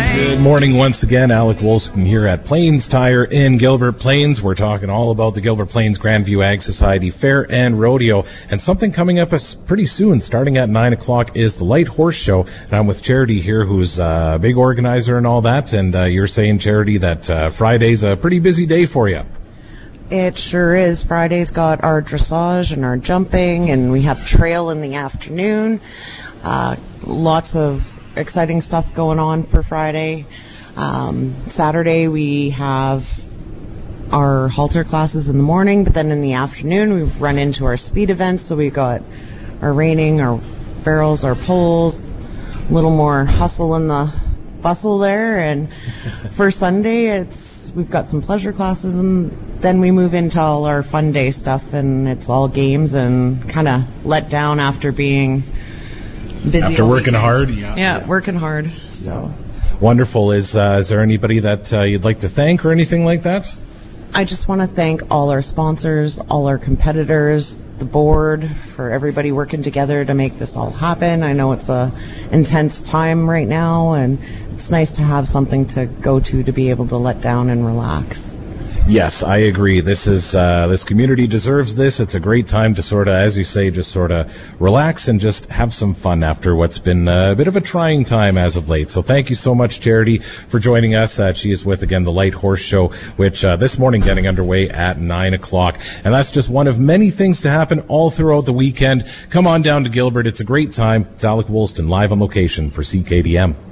Good morning once again. Alec Wolston here at Plains Tire in Gilbert Plains. We're talking all about the Gilbert Plains Grandview Ag Society Fair and Rodeo. And something coming up pretty soon, starting at 9 o'clock, is the Light Horse Show. And I'm with Charity here, who's a big organizer and all that. And you're saying, Charity, that Friday's a pretty busy day for you. It sure is. Friday's got our dressage and our jumping, and we have trail in the afternoon. Lots of exciting stuff going on for Friday. Saturday we have our halter classes in the morning, but then in the afternoon we run into our speed events. So we've got our reining, our barrels, our poles, a little more hustle in the bustle there. And for Sunday we've got some pleasure classes, and then we move into all our fun day stuff, and it's all games and kind of let down after being busy. After working hard? Yeah, working hard. So wonderful. Is there anybody that you'd like to thank or anything like that? I just want to thank all our sponsors, all our competitors, the board, for everybody working together to make this all happen. I know it's a intense time right now, and it's nice to have something to go to be able to let down and relax. Yes, I agree. This community deserves this. It's a great time to sort of, as you say, just sort of relax and just have some fun after what's been a bit of a trying time as of late. So thank you so much, Charity, for joining us. She is with, again, the Light Horse Show, which this morning getting underway at 9 o'clock. And that's just one of many things to happen all throughout the weekend. Come on down to Gilbert. It's a great time. It's Alec Wolston live on location for CKDM.